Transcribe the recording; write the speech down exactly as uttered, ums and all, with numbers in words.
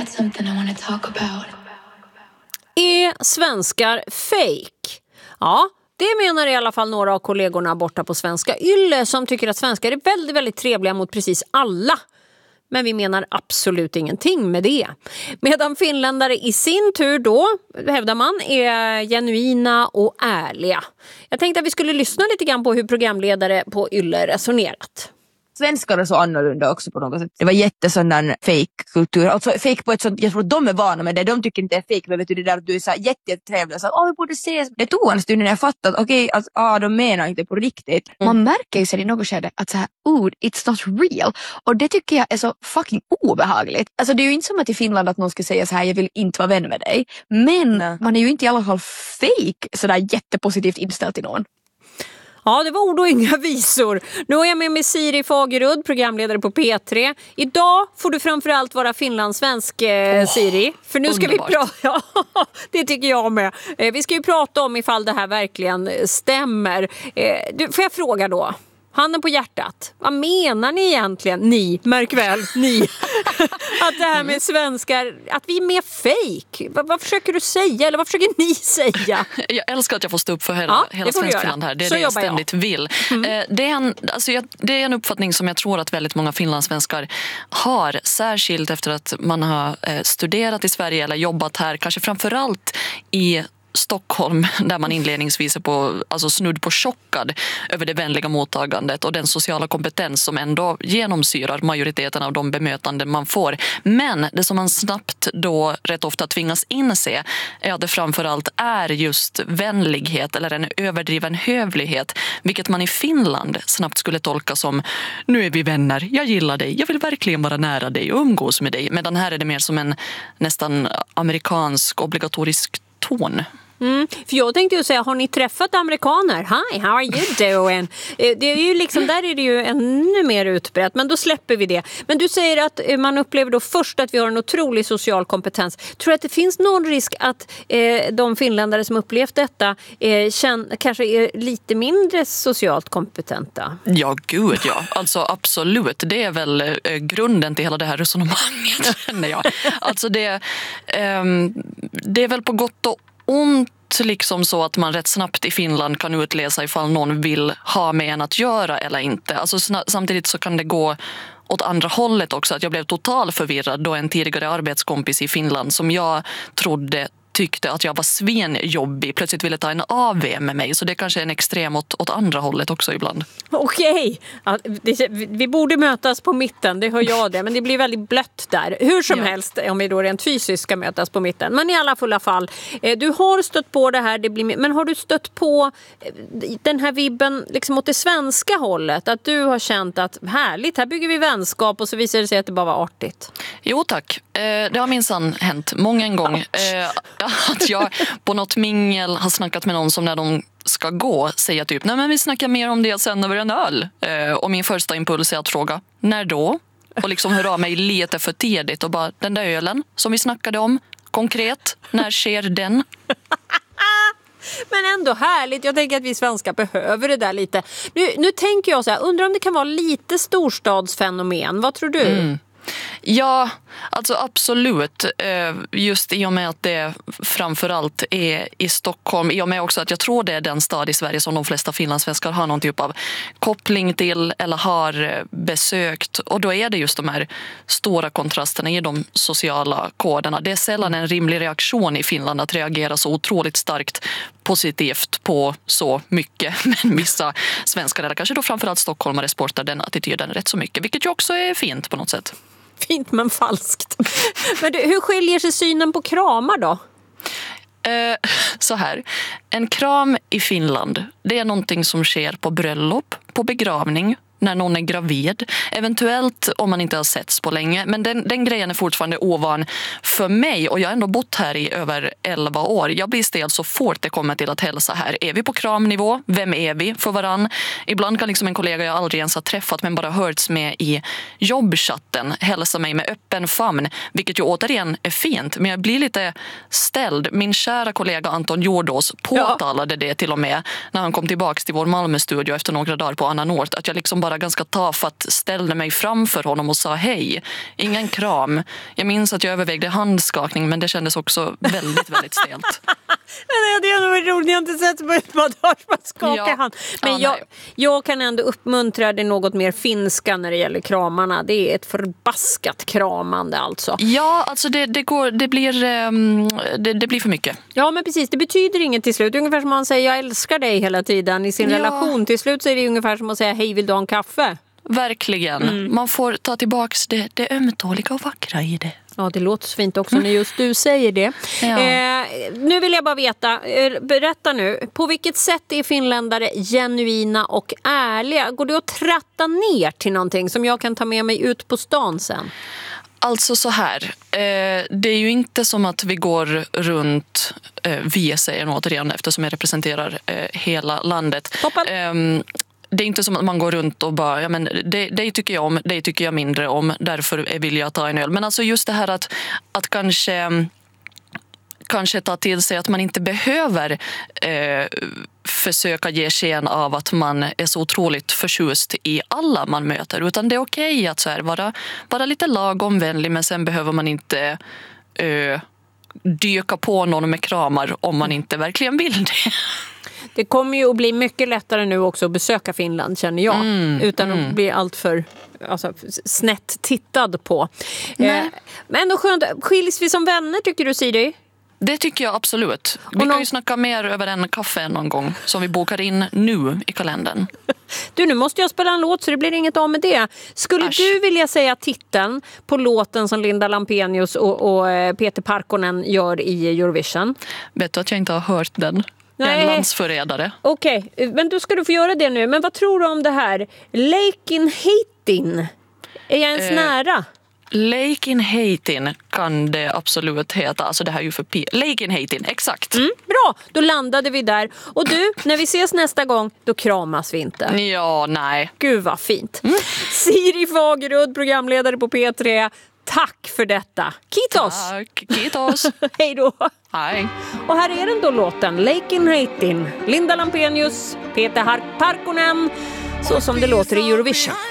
got something I want to talk about. Är svenskar fake? Ja, det menar i alla fall några av kollegorna borta på Svenska Ylle som tycker att svenskar är väldigt, väldigt trevliga mot precis alla. Men vi menar absolut ingenting med det. Medan finländare i sin tur då, hävdar man, är genuina och ärliga. Jag tänkte att vi skulle lyssna lite grann på hur programledare på Ylle resonerat. Svenskar är så annorlunda också på något sätt. Det var jättesån fake-kultur. Alltså fake på ett sånt, jag tror att de är vana med det. De tycker inte det är fake, men vet du, det där att du är så jättetrevlig. Så åh, vi borde ses. Det tog en stund när jag fattade att okej, okay, alltså, ah, de menar inte på riktigt. Mm. Man märker ju sen i något skede att så här, oh, it's not real. Och det tycker jag är så fucking obehagligt. Alltså det är ju inte som att i Finland att någon ska säga så här, jag vill inte vara vän med dig. Men Nej. man är ju inte i alla fall fake sådär jättepositivt inställd till någon. Ja, det var ord och inga visor. Nu är jag med mig Siri Fagerud, programledare på P tre. Idag får du framförallt vara finlandssvensk, eh, oh, Siri. För nu ska underbart. vi prata... Ja, det tycker jag med. Eh, vi ska ju prata om ifall det här verkligen stämmer. Eh, du, får jag fråga då? Handen på hjärtat. Vad menar ni egentligen? Ni, märk väl, ni. Att det här med svenskar, att vi är mer fake. Vad, vad försöker du säga? Eller vad försöker ni säga? Jag älskar att jag får stå upp för hela, ja, hela Svenskfinland här. Det är Så det jag jag ständigt jag. vill. Mm. Det, är en, alltså jag, det är en uppfattning som jag tror att väldigt många finlandssvenskar har. Särskilt efter att man har studerat i Sverige eller jobbat här. Kanske framförallt i Stockholm, där man inledningsvis är på, alltså snudd på chockad över det vänliga mottagandet och den sociala kompetens som ändå genomsyrar majoriteten av de bemötanden man får. Men det som man snabbt då rätt ofta tvingas inse är att det framförallt är just vänlighet eller en överdriven hövlighet, vilket man i Finland snabbt skulle tolka som nu är vi vänner, jag gillar dig, jag vill verkligen vara nära dig och umgås med dig. Medan här är det mer som en nästan amerikansk obligatorisk ton. Mm, för jag tänkte ju säga, har ni träffat amerikaner? Hi, how are you doing? Det är ju liksom, där är det ju ännu mer utbrett, men då släpper vi det. Men du säger att man upplever då först att vi har en otrolig social kompetens. Tror du att det finns någon risk att eh, de finländare som upplevt detta eh, känn, kanske är lite mindre socialt kompetenta? Ja, gud ja. Alltså absolut. Det är väl eh, grunden till hela det här resonemanget, känner jag. Alltså det, eh, det är väl på gott och ont liksom så att man rätt snabbt i Finland kan utläsa ifall någon vill ha med en att göra eller inte. Alltså samtidigt så kan det gå åt andra hållet också, att jag blev total förvirrad då en tidigare arbetskompis i Finland som jag trodde tyckte att jag var svenjobbig plötsligt ville ta en A V med mig. Så det är kanske en extrem åt, åt andra hållet också ibland. Okej, ja, vi borde mötas på mitten, det hör jag det. Men det blir väldigt blött där. Hur som ja. helst, om vi då rent fysiskt ska mötas på mitten. Men i alla fulla fall, du har stött på det här. Det blir, men har du stött på den här vibben liksom åt det svenska hållet? Att du har känt att härligt, här bygger vi vänskap och så visar det sig att det bara var artigt. Jo tack, det har minsann hänt många en gång. Att jag på något mingel har snackat med någon som när de ska gå säger typ, nej men vi snackar mer om det sen över en öl. Och min första impuls är att fråga, när då? Och liksom höra av mig lite för tidigt och bara, den där ölen som vi snackade om, konkret, när sker den? Men ändå härligt, jag tänker att vi svenskar behöver det där lite. Nu, nu tänker jag så här, undrar om det kan vara lite storstadsfenomen, vad tror du? Mm. Ja, alltså absolut. Just i och med att det framförallt är i Stockholm. I och med också att jag tror det är den stad i Sverige som de flesta finlandssvenskar har någon typ av koppling till eller har besökt. Och då är det just de här stora kontrasterna i de sociala koderna. Det är sällan en rimlig reaktion i Finland att reagera så otroligt starkt positivt på så mycket. Men vissa svenskar, eller kanske då framförallt stockholmare, sportar den attityden rätt så mycket. Vilket ju också är fint på något sätt. Fint men falskt. Men du, hur skiljer sig synen på kramar då? Eh, så här, en kram i Finland, det är någonting som sker på bröllop, på begravning, när någon är gravid. Eventuellt om man inte har setts på länge. Men den, den grejen är fortfarande ovan för mig. Och jag har ändå bott här i över elva år. Jag blir stel så fort det kommer till att hälsa här. Är vi på kramnivå? Vem är vi för varann? Ibland kan liksom en kollega jag aldrig ens har träffat men bara hörts med i jobbchatten hälsa mig med öppen famn. Vilket ju återigen är fint. Men jag blir lite ställd. Min kära kollega Anton Jordås påtalade ja. det till och med när han kom tillbaka till vår Malmö-studio efter några dagar på Anna Nord. Att jag liksom bara bara ganska tafatt ställde mig framför honom och sa hej. Ingen kram. Jag minns att jag övervägde handskakning, men det kändes också väldigt, väldigt stelt. Det är nog roligt, jag har inte sett på ett montage man skakar Ja. hand. Men Ja, jag, nej. jag kan ändå uppmuntra det något mer finska när det gäller kramarna. Det är ett förbaskat kramande alltså. Ja, alltså det, det, går, det, blir, um, det, det blir för mycket. Ja, men precis. Det betyder inget till slut. Ungefär som man säger jag älskar dig hela tiden i sin Ja. relation. Till slut så är det ungefär som att säga hej, vill du ha en kaffe? Verkligen. Mm. Man får ta tillbaks det, det ömtåliga och vackra i det. Ja, det låter så fint också när just du säger det. Ja. Eh, nu vill jag bara veta, eh, berätta nu, på vilket sätt är finländare genuina och ärliga? Går det att tratta ner till någonting som jag kan ta med mig ut på stan sen? Alltså så här, eh, det är ju inte som att vi går runt, eh, vi säger nog återigen eftersom jag representerar eh, hela landet. Toppen. Eh, det är inte som att man går runt och bara, ja men det, det tycker jag om, det tycker jag mindre om, därför vill jag ta en öl. Men alltså just det här att, att kanske... kanske ta till sig att man inte behöver eh, försöka ge sken av att man är så otroligt förtjust i alla man möter. Utan det är okej att så här, vara, vara lite lagomvänlig, men sen behöver man inte eh, dyka på någon med kramar om man inte verkligen vill det. Det kommer ju att bli mycket lättare nu också att besöka Finland, känner jag. Mm, utan mm. att bli allt för alltså, snett tittad på. Eh, men ändå skönt. Skiljs vi som vänner, tycker du, Siri? Det tycker jag absolut. Vi Och kan någon- ju snacka mer över en kaffe någon gång som vi bokar in nu i kalendern. Du, nu måste jag spela en låt så det blir inget av med det. Skulle Äsch. du vilja säga titeln på låten som Linda Lampenius och, och eh, Peter Parkkonen gör i Eurovision? Vet du att jag inte har hört den? Jag är Nej. en landsförrädare. Okej, men då ska du få göra det nu. Men vad tror du om det här? Leikin heitin. Är jag ens Eh, nära? Leikin heitin kan det absolut heta. Alltså det här är ju för pi- Leikin heitin, exakt. Mm, bra, då landade vi där. Och du, när vi ses nästa gång, då kramas vi inte. Ja, nej. Gud vad fint. Siri Fagerud, programledare på P tre. Tack för detta. Kitos! Tack. Kiitos. Hej då! Hej. Och här är den då låten, Leikin heitin. Linda Lampenius, Peter Har- Parkkonen, så som det låter i Eurovision.